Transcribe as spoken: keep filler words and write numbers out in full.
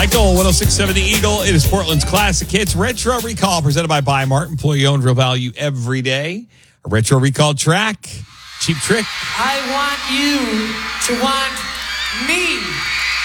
Michael, one oh six point seven The Eagle. It is Portland's Classic Hits Retro Recall presented by Buy Mart. Employee owned, real value every day. A Retro Recall track. Cheap Trick. I want you to want me.